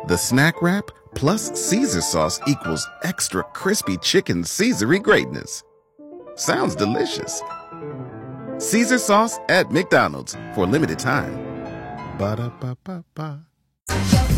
The snack wrap plus Caesar sauce equals extra crispy chicken Caesary greatness. Sounds delicious. Caesar sauce at McDonald's for a limited time. Ba-da-ba-ba-ba.